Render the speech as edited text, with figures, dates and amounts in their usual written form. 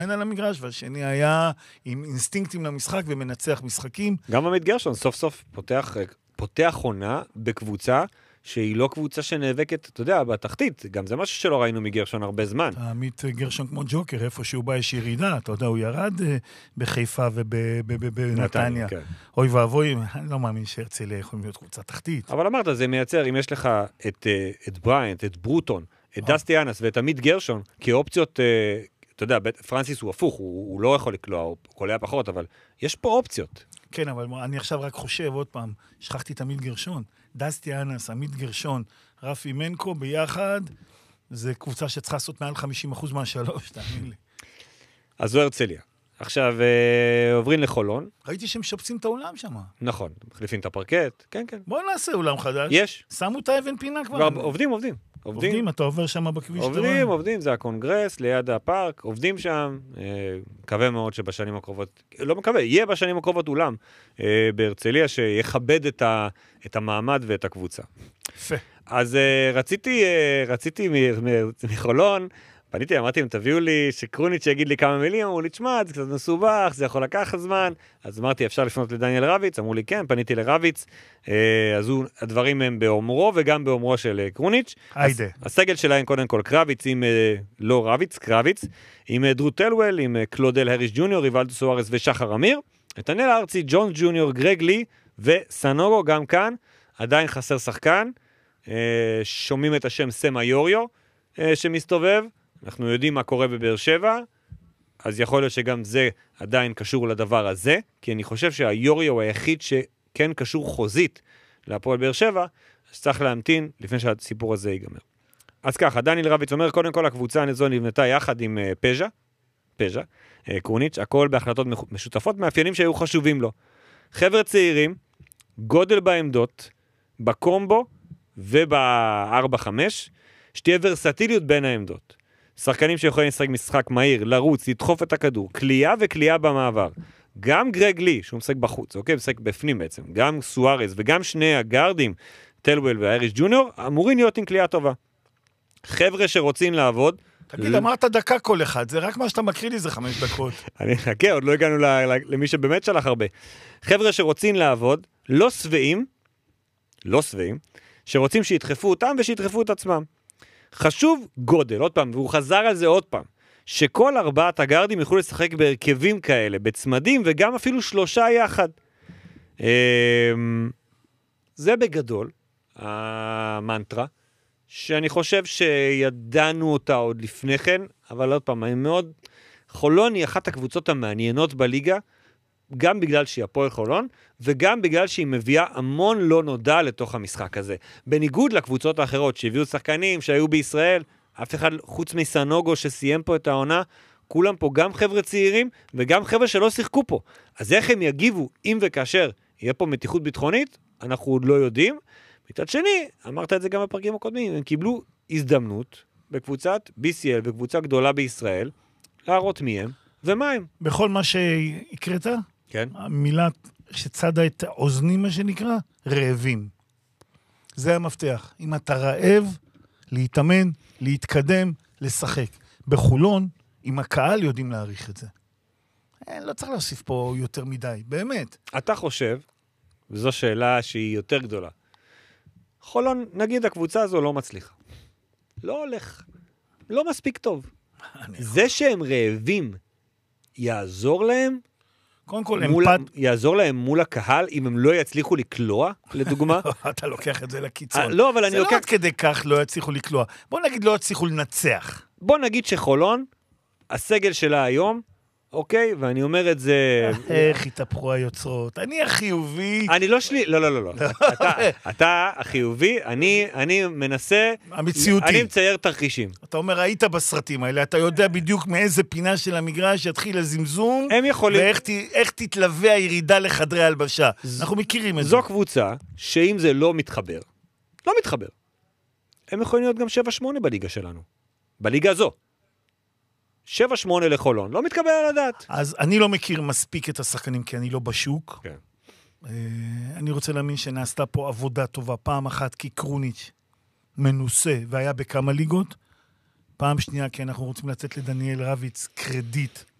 אין על המגרש, והשני היה עם אינסטינקטים למשחק ומנצח משחקים. גם עמית גרשון סוף סוף פותח עונה בקבוצה שהיא לא קבוצה שנאבקת, אתה יודע, בתחתית. גם זה משהו שלא ראינו מגרשון הרבה זמן. עמית גרשון כמו ג'וקר, איפה שהוא בא יש ירידה, אתה יודע, הוא ירד בחיפה ובנתניה. כן. אוי ואבוי, אני לא מאמין שהרצליה יכולים להיות קבוצה תחתית. אבל אמרת, זה מייצר, אם יש לך את בריינט, את ברוטון, את דסטי אנס ואת עמית גרשון, כאופציות, אתה יודע, פרנסיס הוא הפוך, הוא לא יכול לקלוע, הוא קולע פחות, אבל יש פה אופציות. כן, אבל אני עכשיו רק חושב, עוד פעם, שכחתי את עמית גרשון, דסטי אנס, עמית גרשון, רפי מנקו ביחד, זה קבוצה שצריכה לעשות מעל 50% מהשלוש, תאמין לי. אז זו הרצליה. עכשיו, עוברים לחולון. ראיתי שהם שופצים את האולם שם. נכון, מחליפים את הפרקט, כן, כן. בואו נעשה אולם חדש. יש. שמו את האבן פינה כבר. עובדים, אתה עובר שם בכביש. עובדים, זה הקונגרס, ליד הפארק, עובדים שם, מקווה מאוד שבשנים הקרובות, לא מקווה, יהיה בשנים הקרובות אולם בהרצליה שיכבד את המעמד ואת הקבוצה. יפה. אז רציתי מחולון, פניתי, אמרתי, אם תביאו לי שקרוניץ' שיגיד לי כמה מילים, אמרו לי, תשמע, זה קצת מסובך, זה יכול לקחת זמן, אז אמרתי, אפשר לפנות לדניאל רביץ, אמרו לי, כן, פניתי לרביץ, אז הדברים הם באומרו, וגם באומרו של קרוניץ'. היידה. הסגל שלהם קודם כל קרביץ, עם לא רביץ, קרביץ, עם דרו טלוול, עם קלודל הריש ג'וניור, ריבלדו סוארס ושחר אמיר, נתנאל ארצי, ג'ונס ג'וניור, גרג לי, וסנורו, גם כאן, עדיין חסר שחקן, שומעים את השם סמה יוריו, שמסתובב, אנחנו יודעים מה קורה בבאר שבע, אז יכול להיות שגם זה עדיין קשור לדבר הזה, כי אני חושב שהיוריו הוא היחיד שכן קשור חוזית להפועל באר שבע, אז צריך להמתין לפני שהסיפור הזה ייגמר. אז ככה, דניאל רביץ אומר, קודם כל הקבוצה הזו נבנתה יחד עם פז'ה, קרוניץ', הכל בהחלטות משותפות, מאפיינים שהיו חשובים לו. חבר'ה צעירים, גודל בעמדות, בקומבו וב-4-5, שתהיה ורסטיליות בין העמדות. שחקנים שיכולים לשחק משחק מהיר, לרוץ, לדחוף את הכדור, קליעה וקליעה במעבר. גם גרג לי, שהוא משחק בחוץ, אוקיי? משחק בפנים בעצם, גם סוארז וגם שני הגארדים, טלוול והאריש ג'וניור, אמורים להיות עם קליעה טובה. חבר'ה שרוצים לעבוד... תגיד, אמרת דקה כל אחד, זה רק מה שאתה מקריא לי, זה 5 דקות. אני חכה, עוד לא הגענו למי שבאמת שלח הרבה. חבר'ה שרוצים לעבוד, לא שבעים, שרוצים שידחפו אותם ושידחפו את עצמם. חשוב גודל, עוד פעם, והוא חזר על זה עוד פעם, שכל 4 הגארדים יוכלו לשחק בהרכבים כאלה, בצמדים, וגם אפילו 3 יחד. זה בגדול, המנטרה, שאני חושב שידענו אותה עוד לפני כן, אבל עוד פעם, מאוד... חולון היא אחת הקבוצות המעניינות בליגה, גם בגלל שהיא הפועל חולון, וגם בגלל שהיא מביאה המון לא נודע לתוך המשחק הזה. בניגוד לקבוצות האחרות שהביאו שחקנים שהיו בישראל, אף אחד חוץ מסנוגו שסיים פה את העונה, כולם פה גם חבר'ה צעירים וגם חבר'ה שלא שיחקו פה. אז איך הם יגיבו אם וכאשר יהיה פה מתיחות ביטחונית, אנחנו עוד לא יודעים. מצד שני, אמרת את זה גם בפרקים הקודמים, הם קיבלו הזדמנות בקבוצת BCL וקבוצה גדולה בישראל, להראות מי הם ומה הם. בכל מה שהקראת? כן. המילה שצדה את האוזנים, מה שנקרא, רעבים. זה המפתח. אם אתה רעב, להתאמן, להתקדם, לשחק. בחולון, עם הקהל יודעים להעריך את זה. לא צריך להוסיף פה יותר מדי, באמת. אתה חושב, וזו שאלה שהיא יותר גדולה, חולון, נגיד הקבוצה הזו לא מצליחה. לא הולך. לא מספיק טוב. זה שהם רעבים, יעזור להם? קודם כל, יעזור להם מול הקהל, אם הם לא יצליחו לקלוע, לדוגמה? אתה לוקח את זה לקיצון. לא, אבל אני לוקח... זה לא עד כדי כך לא יצליחו לקלוע. בוא נגיד לא יצליחו לנצח. בוא נגיד שחולון, הסגל שלה היום, אוקיי? ואני אומר את זה... איך התהפכו היוצרות? אני החיובי. אני לא שלי... לא. אתה החיובי, אני מנסה... המציאותי. אני מצייר תרחישים. אתה אומר, היית בסרטים האלה, אתה יודע בדיוק מאיזה פינה של המגרש יתחיל הזמזום, הם יכולים... ואיך תתלווה הירידה לחדרי הלבשה. אנחנו מכירים את זה. זו קבוצה שאם זה לא מתחבר, הם יכולים להיות גם 7-8 בליגה שלנו. בליגה הזו. 7-8 לחולון, לא מתקבל על הדעת. אז אני לא מכיר מספיק את השחקנים, כי אני לא בשוק. כן. אני רוצה להאמין שנעשתה פה עבודה טובה. פעם אחת כי קרוניץ' מנוסה, והיה בכמה ליגות. פעם שנייה, כי אנחנו רוצים לתת לדניאל רביץ קרדיט